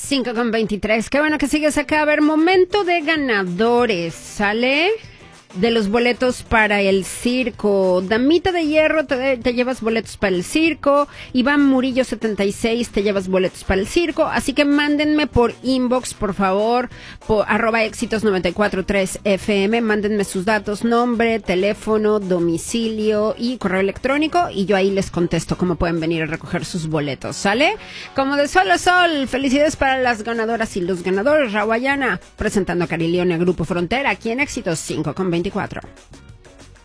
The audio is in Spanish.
5:23. Qué bueno que sigues acá. A ver, momento de ganadores. ¿Sale? De los boletos para el circo. Damita de Hierro, te llevas boletos para el circo. Iván Murillo 76, te llevas boletos para el circo. Así que mándenme por inbox, por favor, por @éxitos943fm. Mándenme sus datos, nombre, teléfono, domicilio y correo electrónico. Y yo ahí les contesto cómo pueden venir a recoger sus boletos. ¿Sale? Como de sol a sol. Felicidades para las ganadoras y los ganadores. Rawayana presentando a Carilione, Grupo Frontera, aquí en Éxitos 5:24.